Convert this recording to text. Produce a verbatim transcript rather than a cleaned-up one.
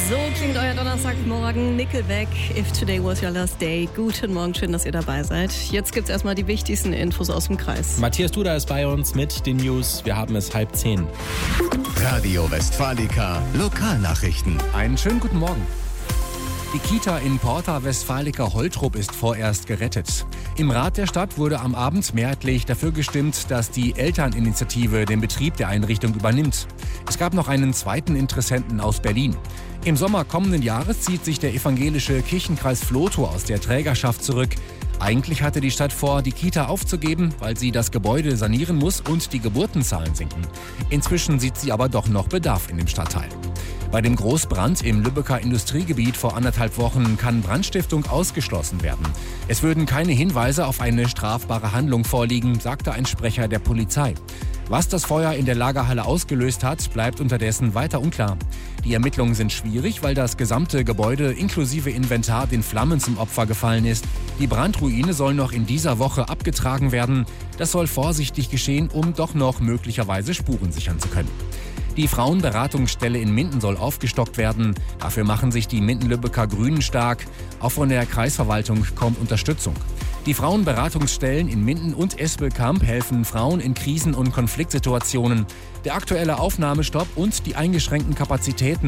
So klingt euer Donnerstagmorgen. Nickelback, If Today Was Your Last Day. Guten Morgen, schön, dass ihr dabei seid. Jetzt gibt's erstmal die wichtigsten Infos aus dem Kreis. Matthias Duda ist bei uns mit den News. Wir haben es halb zehn. Radio Westfalica, Lokalnachrichten. Einen schönen guten Morgen. Die Kita in Porta Westfalica Holtrup ist vorerst gerettet. Im Rat der Stadt wurde am Abend mehrheitlich dafür gestimmt, dass die Elterninitiative den Betrieb der Einrichtung übernimmt. Es gab noch einen zweiten Interessenten aus Berlin. Im Sommer kommenden Jahres zieht sich der evangelische Kirchenkreis Vlotho aus der Trägerschaft zurück. Eigentlich hatte die Stadt vor, die Kita aufzugeben, weil sie das Gebäude sanieren muss und die Geburtenzahlen sinken. Inzwischen sieht sie aber doch noch Bedarf in dem Stadtteil. Bei dem Großbrand im Lübecker Industriegebiet vor anderthalb Wochen kann Brandstiftung ausgeschlossen werden. Es würden keine Hinweise auf eine strafbare Handlung vorliegen, sagte ein Sprecher der Polizei. Was das Feuer in der Lagerhalle ausgelöst hat, bleibt unterdessen weiter unklar. Die Ermittlungen sind schwierig, weil das gesamte Gebäude inklusive Inventar den Flammen zum Opfer gefallen ist. Die Brandruine soll noch in dieser Woche abgetragen werden. Das soll vorsichtig geschehen, um doch noch möglicherweise Spuren sichern zu können. Die Frauenberatungsstelle in Minden soll aufgestockt werden. Dafür machen sich die Minden-Lübecker Grünen stark. Auch von der Kreisverwaltung kommt Unterstützung. Die Frauenberatungsstellen in Minden und Espelkamp helfen Frauen in Krisen- und Konfliktsituationen. Der aktuelle Aufnahmestopp und die eingeschränkten Kapazitäten